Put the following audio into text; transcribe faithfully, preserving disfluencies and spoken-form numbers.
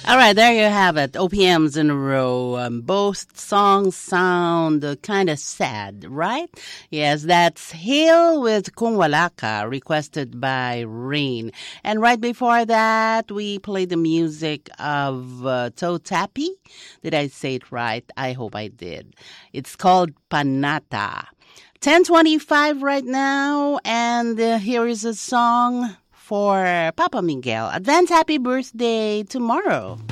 All right, there you have it. O P Ms in a row. Um, both songs sound uh, kind of sad, right? Yes, that's Hail with Kung Wala Ka, requested by Rain. And right before that, we played the music of uh, Toe Tappy. Did I say it right? I hope I did. It's called Panata. ten twenty-five right now, and uh, here is a song for Papa Miguel. Advance happy birthday tomorrow.